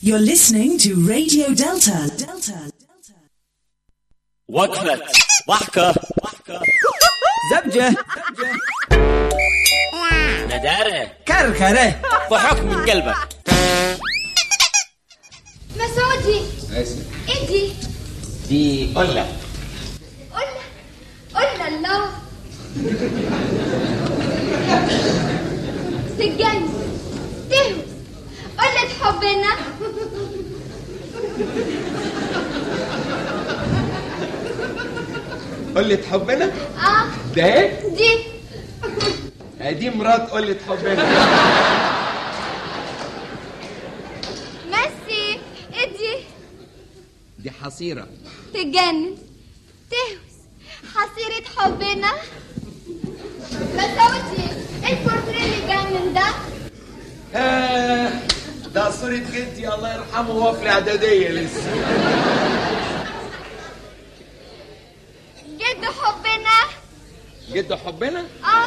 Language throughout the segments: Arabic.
You're listening to Radio Delta. وقفة ضحكة زبجة ندارة كركرة ضحك من قلبك. مسعودي ايدي دي قلة قلنا الله سجن تهوس قلة حبنا قلة حبنا؟ ده دي مرات قلة حبنا. ميسي ايدي دي حصيرة تجنن تهوس حصيرة حبنا. مسعودي البورتريه اللي جنن ده ده صورة جدي الله يرحمه وهو في الإعدادية لسه. جد حبنا جد حبنا؟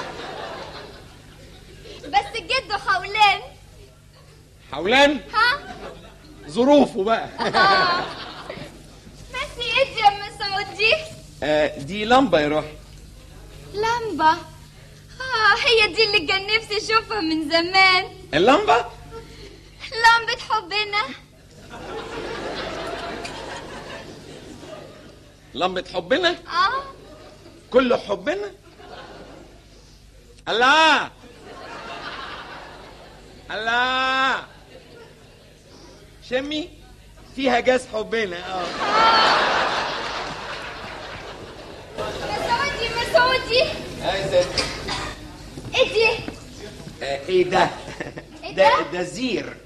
بس جد حولان حولان؟ ظروفه بقى. ميسي ايدي يا مسعودي. دي لمبة يا روحي. لمبة هي دي اللي كان نفسي اشوفها من زمان. اللمبة؟ لمبة حبنا. لمبة حبنا؟ كله حبنا؟ الله الله شمي فيها جاز حبنا. مسعودي عايزة ايدي ايه ده؟ إيه ده؟ ده زير.